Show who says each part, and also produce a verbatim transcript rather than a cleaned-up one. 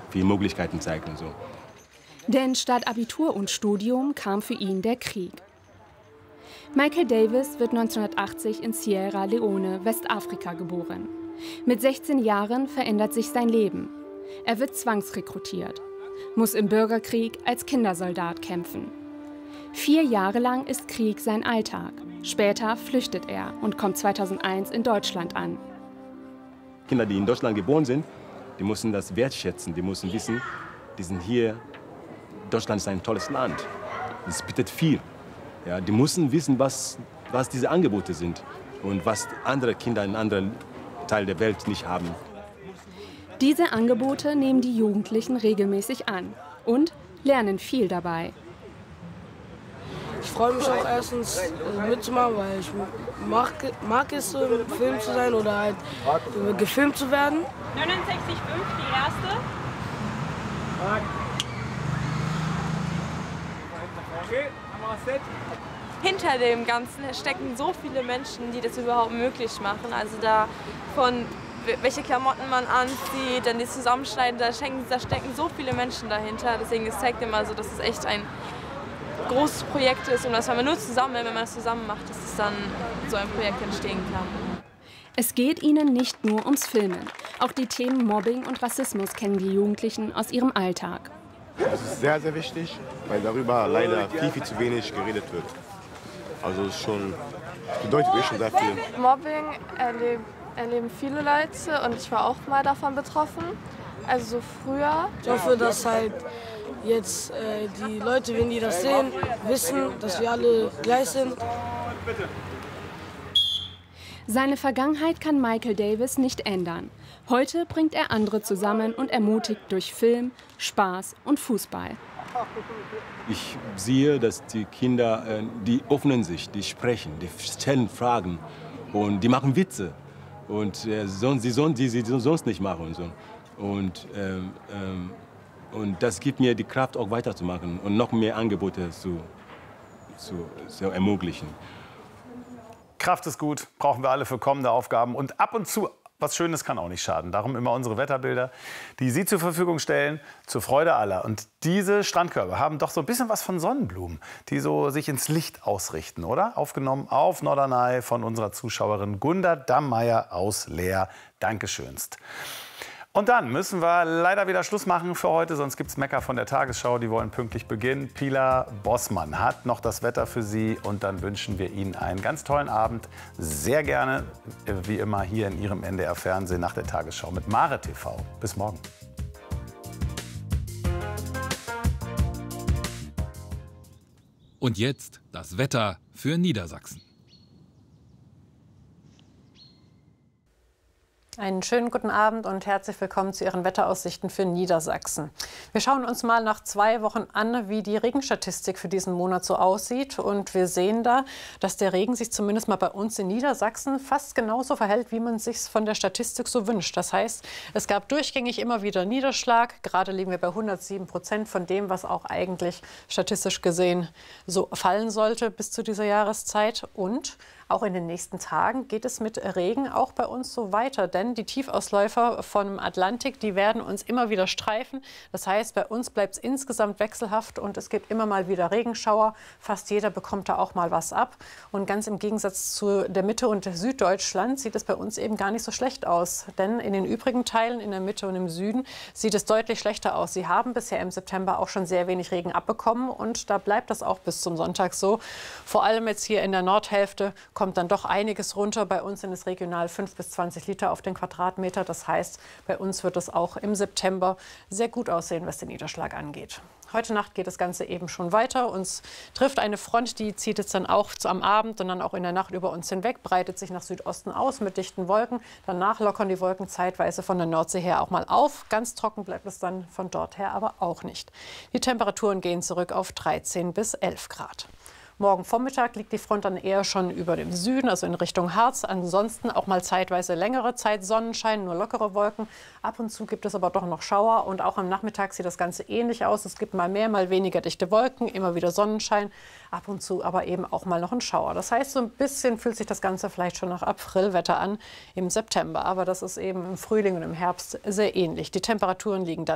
Speaker 1: viele Möglichkeiten zeigt und so.
Speaker 2: Denn statt Abitur und Studium kam für ihn der Krieg. Michael Davis wird neunzehnhundertachtzig in Sierra Leone, Westafrika, geboren. Mit sechzehn Jahren verändert sich sein Leben. Er wird zwangsrekrutiert, muss im Bürgerkrieg als Kindersoldat kämpfen. Vier Jahre lang ist Krieg sein Alltag. Später flüchtet er und kommt zweitausendeins in Deutschland an.
Speaker 1: Kinder, die in Deutschland geboren sind, die müssen das wertschätzen, die müssen wissen, die sind hier, Deutschland ist ein tolles Land, es bietet viel. Ja, die müssen wissen, was, was diese Angebote sind und was andere Kinder in anderen Teilen der Welt nicht haben.
Speaker 2: Diese Angebote nehmen die Jugendlichen regelmäßig an und lernen viel dabei.
Speaker 3: Ich freue mich auch erstens mitzumachen, weil ich mag, mag es, so im Film zu sein oder halt gefilmt zu werden.
Speaker 4: neunundsechzig Komma fünf, die erste. Hinter dem Ganzen stecken so viele Menschen, die das überhaupt möglich machen. Also da von welche Klamotten man anzieht, dann die Zusammenschneiden, da stecken, da stecken so viele Menschen dahinter. Deswegen es zeigt immer so, dass es echt ein großes Projekt ist und dass man nur zusammen, wenn man es zusammen macht, dass es dann so ein Projekt entstehen kann.
Speaker 2: Es geht ihnen nicht nur ums Filmen. Auch die Themen Mobbing und Rassismus kennen die Jugendlichen aus ihrem Alltag.
Speaker 5: Das ist sehr, sehr wichtig, weil darüber leider viel, viel zu wenig geredet wird. Also es ist schon, es bedeutet mir schon sehr viel.
Speaker 6: Mobbing erleben, erleben viele Leute und ich war auch mal davon betroffen. Also so früher.
Speaker 3: Ich hoffe, dass halt jetzt äh, die Leute, wenn die das sehen, wissen, dass wir alle gleich sind.
Speaker 2: Seine Vergangenheit kann Michael Davis nicht ändern. Heute bringt er andere zusammen und ermutigt durch Film, Spaß und Fußball.
Speaker 1: Ich sehe, dass die Kinder, die öffnen sich, die sprechen, die stellen Fragen und die machen Witze. Und äh, sonst, die, sonst, die sie sonst nicht machen. Und, so. und, ähm, ähm, und das gibt mir die Kraft, auch weiterzumachen und noch mehr Angebote zu, zu, zu ermöglichen.
Speaker 7: Kraft ist gut, brauchen wir alle für kommende Aufgaben. Und ab und zu was Schönes kann auch nicht schaden. Darum immer unsere Wetterbilder, die Sie zur Verfügung stellen, zur Freude aller. Und diese Strandkörbe haben doch so ein bisschen was von Sonnenblumen, die so sich ins Licht ausrichten, oder? Aufgenommen auf Norderney von unserer Zuschauerin Gunda Dammeier aus Leer. Dankeschönst. Und dann müssen wir leider wieder Schluss machen für heute, sonst gibt es Mecker von der Tagesschau, die wollen pünktlich beginnen. Pilar Bossmann hat noch das Wetter für Sie und dann wünschen wir Ihnen einen ganz tollen Abend. Sehr gerne, wie immer, hier in Ihrem N D R-Fernsehen nach der Tagesschau mit Mare T V. Bis morgen.
Speaker 8: Und jetzt das Wetter für Niedersachsen.
Speaker 9: Einen schönen guten Abend und herzlich willkommen zu Ihren Wetteraussichten für Niedersachsen. Wir schauen uns mal nach zwei Wochen an, wie die Regenstatistik für diesen Monat so aussieht. Und wir sehen da, dass der Regen sich zumindest mal bei uns in Niedersachsen fast genauso verhält, wie man es sich von der Statistik so wünscht. Das heißt, es gab durchgängig immer wieder Niederschlag. Gerade liegen wir bei hundertsieben Prozent von dem, was auch eigentlich statistisch gesehen so fallen sollte bis zu dieser Jahreszeit. Und auch in den nächsten Tagen geht es mit Regen auch bei uns so weiter, denn die Tiefausläufer vom Atlantik, die werden uns immer wieder streifen. Das heißt, bei uns bleibt es insgesamt wechselhaft und es gibt immer mal wieder Regenschauer. Fast jeder bekommt da auch mal was ab. Und ganz im Gegensatz zu der Mitte und Süddeutschland sieht es bei uns eben gar nicht so schlecht aus. Denn in den übrigen Teilen, in der Mitte und im Süden, sieht es deutlich schlechter aus. Sie haben bisher im September auch schon sehr wenig Regen abbekommen und da bleibt das auch bis zum Sonntag so. Vor allem jetzt hier in der Nordhälfte kommt dann doch einiges runter. Bei uns sind es regional fünf bis zwanzig Liter auf den Quadratmeter. Das heißt, bei uns wird es auch im September sehr gut aussehen, was den Niederschlag angeht. Heute Nacht geht das Ganze eben schon weiter. Uns trifft eine Front, die zieht jetzt dann auch am Abend und dann auch in der Nacht über uns hinweg, breitet sich nach Südosten aus mit dichten Wolken. Danach lockern die Wolken zeitweise von der Nordsee her auch mal auf. Ganz trocken bleibt es dann von dort her aber auch nicht. Die Temperaturen gehen zurück auf dreizehn bis elf Grad. Morgen Vormittag liegt die Front dann eher schon über dem Süden, also in Richtung Harz. Ansonsten auch mal zeitweise längere Zeit Sonnenschein, nur lockere Wolken. Ab und zu gibt es aber doch noch Schauer und auch am Nachmittag sieht das Ganze ähnlich aus. Es gibt mal mehr, mal weniger dichte Wolken, immer wieder Sonnenschein, ab und zu aber eben auch mal noch ein Schauer. Das heißt, so ein bisschen fühlt sich das Ganze vielleicht schon nach Aprilwetter an im September. Aber das ist eben im Frühling und im Herbst sehr ähnlich. Die Temperaturen liegen dann